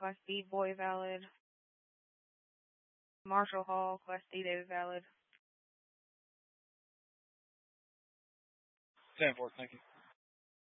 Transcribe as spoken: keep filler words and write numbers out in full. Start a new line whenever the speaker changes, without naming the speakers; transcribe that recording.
Class B, Boy, valid. Marshall Hall, Class D, David, valid.
ten four, thank you.